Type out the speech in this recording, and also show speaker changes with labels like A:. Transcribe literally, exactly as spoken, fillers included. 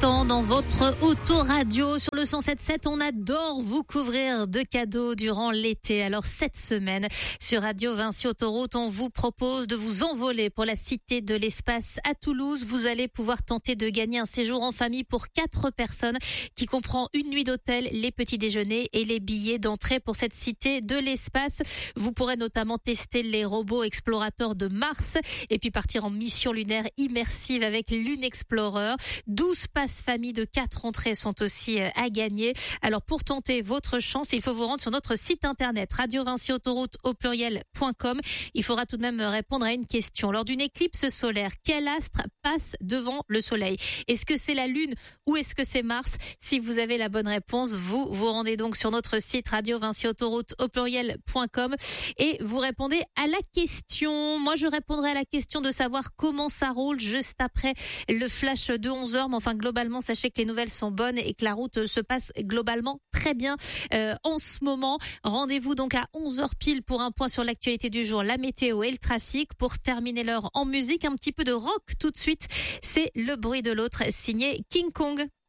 A: l'instant dans votre autoradio sur le cent sept virgule sept. On adore vous couvrir de cadeaux durant l'été. Alors cette semaine sur Radio Vinci Autoroute, on vous propose de vous envoler pour la Cité de l'Espace à Toulouse. Vous allez pouvoir tenter de gagner un séjour en famille pour quatre personnes qui comprend une nuit d'hôtel, les petits déjeuners et les billets d'entrée pour cette Cité de l'Espace. Vous pourrez notamment tester les robots explorateurs de Mars et puis partir en mission lunaire immersive avec Lune Explorer. douze passes famille de quatre entrées sont aussi à gagner. Alors pour tenter votre chance, il faut vous rendre sur notre site internet radio vinci autoroute au pluriel point com. Il faudra tout de même répondre à une question. Lors d'une éclipse solaire, quel astre passe devant le soleil? Est-ce que c'est la Lune ou est-ce que c'est Mars? Si vous avez la bonne réponse, vous vous rendez donc sur notre site radio vinci autoroute au pluriel point com et vous répondez à la question. Moi, je répondrai à la question de savoir comment ça roule juste après le flash de onze heures. Mais enfin, globalement, sachez que les nouvelles sont bonnes et que la route se passe globalement très bien euh, en ce moment. Rendez-vous donc à onze heures pile pour un point sur l'actualité du jour, la météo et le trafic. Pour terminer l'heure en musique, un petit peu de rock tout de suite. C'est Le bruit de l'autre, signé King Kong.